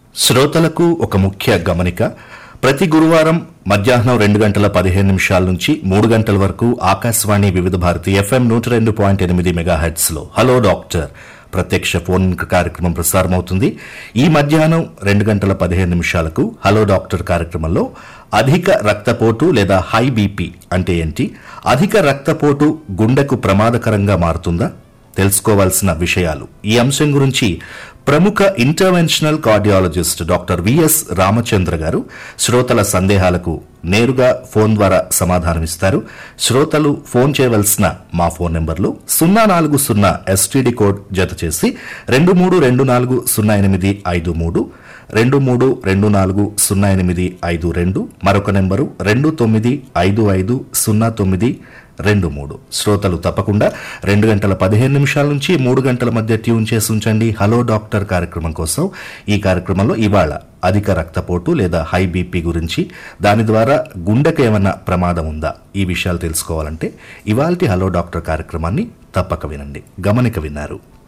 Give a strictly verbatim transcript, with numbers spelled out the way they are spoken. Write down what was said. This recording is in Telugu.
శ్రోతలకు ఒక ముఖ్య గమనిక. ప్రతి గురువారం మధ్యాహ్నం రెండు గంటల పదిహేను నిమిషాల నుంచి మూడు గంటల వరకు ఆకాశవాణి వివిధ భారతి ఎఫ్ఎం నూట రెండు పాయింట్ ఎనిమిది మెగాహెర్ట్జ్ లో హలో డాక్టర్ ప్రత్యక్ష ఫోన్ కార్యక్రమం ప్రసారమవుతుంది. ఈ మధ్యాహ్నం రెండు గంటల పదిహేను నిమిషాలకు హలో డాక్టర్ కార్యక్రమంలో అధిక రక్తపోటు లేదా హై బీపీ అంటే ఏంటి, అధిక రక్తపోటు గుండెకు ప్రమాదకరంగా మారుతుందా, తెలుసుకోవాల్సిన విషయాలు, ఈ అంశం గురించి ప్రముఖ interventional cardiologist doctor VS Ramachandra గారు శ్రోతల సందేహాలకు నేరుగా ఫోన్ ద్వారా సమాధానమిస్తారు. శ్రోతలు ఫోన్ చేయవలసిన మా ఫోన్ నెంబర్లు సున్నా నాలుగు సున్నా ఎస్టీడీ కోడ్ జత చేసి రెండు మూడు రెండు నాలుగు సున్నా ఎనిమిది ఐదు మూడు రెండు మూడు రెండు నాలుగు సున్నా ఎనిమిది ఐదు రెండు, మరొక నెంబరు రెండు తొమ్మిది ఐదు ఐదు సున్నా తొమ్మిది రెండు మూడు. శ్రోతలు తప్పకుండా రెండు గంటల పదిహేను నిమిషాల నుంచి మూడు గంటల మధ్య ట్యూన్ చేసి ఉంచండి హలో డాక్టర్ కార్యక్రమం కోసం. ఈ కార్యక్రమంలో ఇవాళ అధిక రక్తపోటు లేదా హై బీపీ గురించి, దాని ద్వారా గుండెకు ఏమన్నా ప్రమాదం ఉందా, ఈ విషయాలు తెలుసుకోవాలంటే ఇవాల్టి హలో డాక్టర్ కార్యక్రమాన్ని తప్పక వినండి. గమనిక విన్నారు.